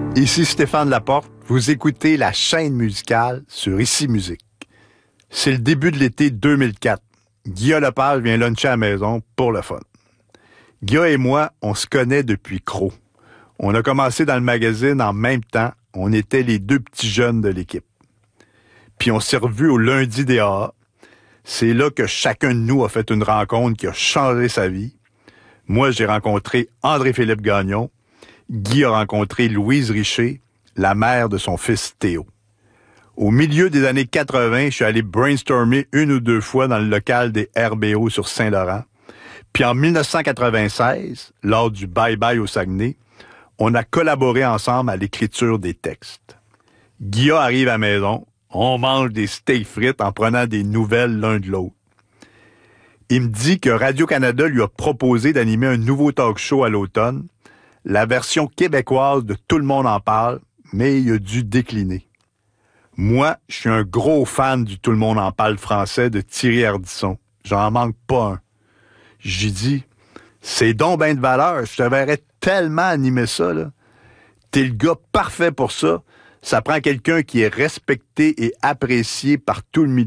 Ici Stéphane Laporte, vous écoutez la chaîne musicale sur Ici Musique. C'est le début de l'été 2004. Guillaume Lepage vient luncher à la maison pour le fun. Guillaume et moi, on se connaît depuis Croc. On a commencé dans le magazine en même temps. On était les deux petits jeunes de l'équipe. Puis on s'est revus au lundi des AA. C'est là que chacun de nous a fait une rencontre qui a changé sa vie. Moi, j'ai rencontré André-Philippe Gagnon. Guy a rencontré Louise Richer, la mère de son fils Théo. Au milieu des années 80, je suis allé brainstormer une ou deux fois dans le local des RBO sur Saint-Laurent. Puis en 1996, lors du Bye Bye au Saguenay, on a collaboré ensemble à l'écriture des textes. Guy arrive à la maison, on mange des steaks frites en prenant des nouvelles l'un de l'autre. Il me dit que Radio-Canada lui a proposé d'animer un nouveau talk show à l'automne, la version québécoise de Tout le monde en parle, mais il a dû décliner. Moi, je suis un gros fan du Tout le monde en parle français de Thierry Ardisson. J'en manque pas un. J'ai dit, c'est donc ben de valeur, je te verrais tellement animer ça, là. T'es le gars parfait pour ça. Ça prend quelqu'un qui est respecté et apprécié par tout le milieu.